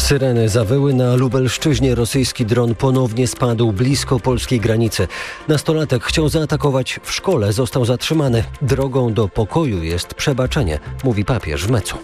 Syreny zawyły na Lubelszczyźnie. Rosyjski dron ponownie spadł blisko polskiej granicy. Nastolatek chciał zaatakować w szkole, został zatrzymany. Drogą do pokoju jest przebaczenie, mówi papież w Mecu.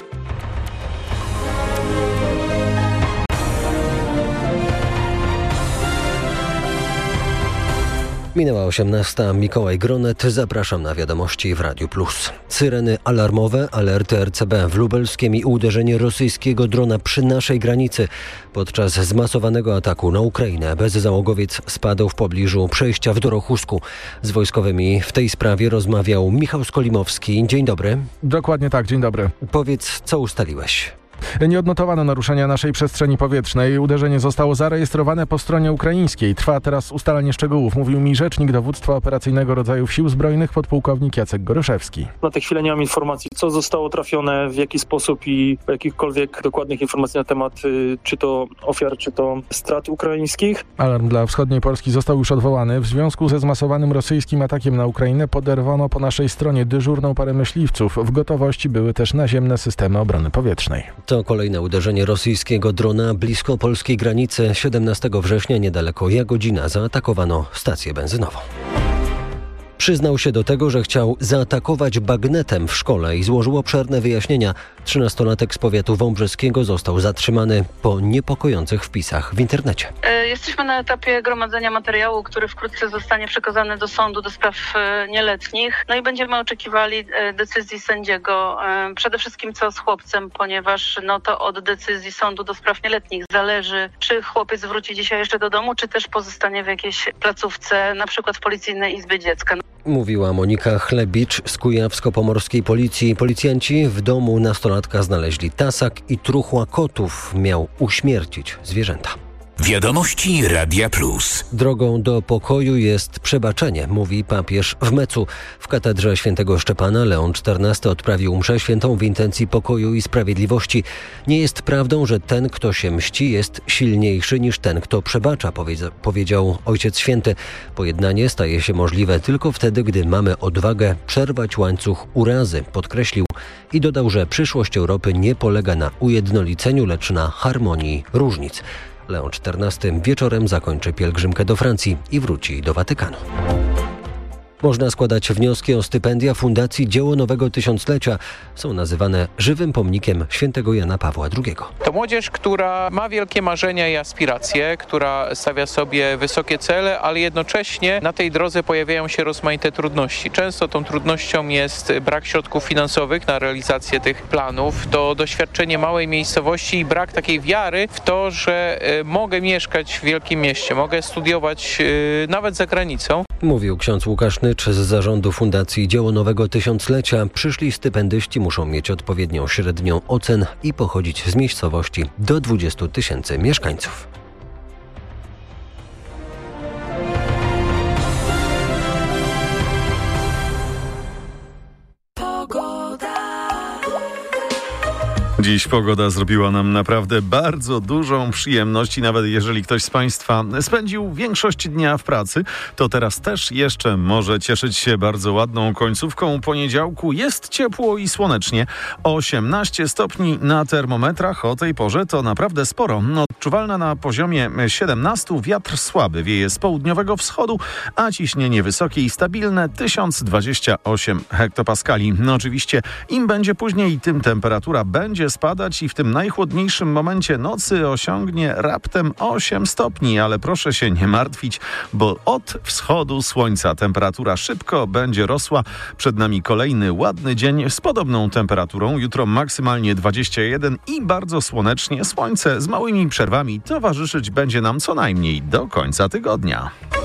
Minęła 18. Mikołaj Gronet. Zapraszam na wiadomości w Radiu Plus. Syreny alarmowe, alerty RCB w Lubelskiem i uderzenie rosyjskiego drona przy naszej granicy. Podczas zmasowanego ataku na Ukrainę bezzałogowiec spadł w pobliżu przejścia w Dorochusku. Z wojskowymi w tej sprawie rozmawiał Michał Skolimowski. Dzień dobry. Dokładnie tak, dzień dobry. Powiedz, co ustaliłeś? Nie odnotowano naruszenia naszej przestrzeni powietrznej. Uderzenie zostało zarejestrowane po stronie ukraińskiej. Trwa teraz ustalanie szczegółów, mówił mi rzecznik Dowództwa Operacyjnego Rodzajów Sił Zbrojnych podpułkownik Jacek Goryszewski. Na tę chwilę nie mam informacji, co zostało trafione, w jaki sposób i jakichkolwiek dokładnych informacji na temat czy to ofiar, czy to strat ukraińskich. Alarm dla wschodniej Polski został już odwołany. W związku ze zmasowanym rosyjskim atakiem na Ukrainę poderwano po naszej stronie dyżurną parę myśliwców. W gotowości były też naziemne systemy obrony powietrznej. To kolejne uderzenie rosyjskiego drona blisko polskiej granicy. 17 września niedaleko Jagodzina zaatakowano stację benzynową. Przyznał się do tego, że chciał zaatakować bagnetem w szkole i złożył obszerne wyjaśnienia. 13-latek z powiatu wąbrzeskiego został zatrzymany po niepokojących wpisach w internecie. Jesteśmy na etapie gromadzenia materiału, który wkrótce zostanie przekazany do sądu do spraw nieletnich. No i będziemy oczekiwali decyzji sędziego, przede wszystkim co z chłopcem, ponieważ to od decyzji sądu do spraw nieletnich zależy, czy chłopiec wróci dzisiaj jeszcze do domu, czy też pozostanie w jakiejś placówce, na przykład w Policyjnej Izbie Dziecka. Mówiła Monika Chlebicz z kujawsko-pomorskiej policji. Policjanci w domu nastolatka znaleźli tasak i truchła kotów. Miał uśmiercić zwierzęta. Wiadomości Radia Plus. Drogą do pokoju jest przebaczenie, mówi papież w Mecu. W katedrze świętego Szczepana Leon XIV odprawił mszę świętą w intencji pokoju i sprawiedliwości. Nie jest prawdą, że ten, kto się mści, jest silniejszy niż ten, kto przebacza, powiedział Ojciec Święty. Pojednanie staje się możliwe tylko wtedy, gdy mamy odwagę przerwać łańcuch urazy, podkreślił i dodał, że przyszłość Europy nie polega na ujednoliceniu, lecz na harmonii różnic. Leon XIV wieczorem zakończy pielgrzymkę do Francji i wróci do Watykanu. Można składać wnioski o stypendia Fundacji Dzieło Nowego Tysiąclecia. Są nazywane żywym pomnikiem świętego Jana Pawła II. To młodzież, która ma wielkie marzenia i aspiracje, która stawia sobie wysokie cele, ale jednocześnie na tej drodze pojawiają się rozmaite trudności. Często tą trudnością jest brak środków finansowych na realizację tych planów, to doświadczenie małej miejscowości i brak takiej wiary w to, że mogę mieszkać w wielkim mieście, mogę studiować nawet za granicą. Mówił ksiądz Łukasz Nycz z zarządu Fundacji Dzieło Nowego Tysiąclecia. Przyszli stypendyści muszą mieć odpowiednią średnią ocen i pochodzić z miejscowości do 20 000 mieszkańców. Dziś pogoda zrobiła nam naprawdę bardzo dużą przyjemność i nawet jeżeli ktoś z Państwa spędził większość dnia w pracy, to teraz też jeszcze może cieszyć się bardzo ładną końcówką poniedziałku. Jest ciepło i słonecznie. 18 stopni na termometrach o tej porze to naprawdę sporo. Odczuwalna na poziomie 17, wiatr słaby wieje z południowego wschodu, a ciśnienie wysokie i stabilne 1028 hektopaskali. Oczywiście im będzie później, tym temperatura będzie spadać i w tym najchłodniejszym momencie nocy osiągnie raptem 8 stopni, ale proszę się nie martwić, bo od wschodu słońca temperatura szybko będzie rosła. Przed nami kolejny ładny dzień z podobną temperaturą. Jutro maksymalnie 21 i bardzo słonecznie. Słońce z małymi przerwami towarzyszyć będzie nam co najmniej do końca tygodnia.